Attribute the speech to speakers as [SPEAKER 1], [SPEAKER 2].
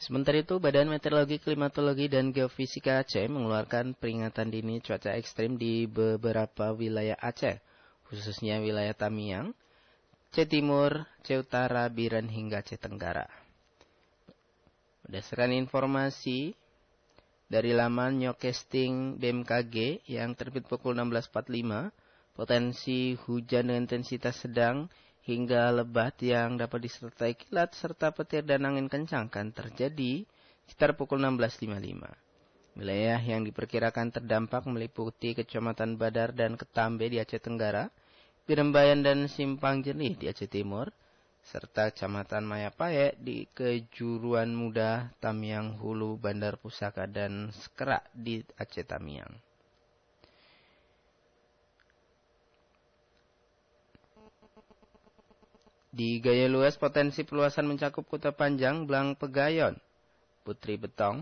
[SPEAKER 1] Sementara itu, Badan Meteorologi, Klimatologi, dan Geofisika Aceh mengeluarkan peringatan dini cuaca ekstrim di beberapa wilayah Aceh, khususnya wilayah Tamiang, Aceh Timur, Aceh Utara, Biren, hingga Aceh Tenggara. Berdasarkan informasi dari laman Nyokesting BMKG yang terbit pukul 16.45, potensi hujan dengan intensitas sedang hingga lebat yang dapat disertai kilat serta petir dan angin kencang akan terjadi sekitar pukul 16.55. Wilayah yang diperkirakan terdampak meliputi Kecamatan Badar dan Ketambe di Aceh Tenggara, Birembayan dan Simpang Jernih di Aceh Timur, serta Kecamatan Mayapaye di Kejuruan Muda, Tamiang Hulu, Bandar Pusaka, dan Sekerak di Aceh Tamiang. Di Gaya Luas, potensi perluasan mencakup Kuta Panjang, Blang Pegayon, Putri Betong,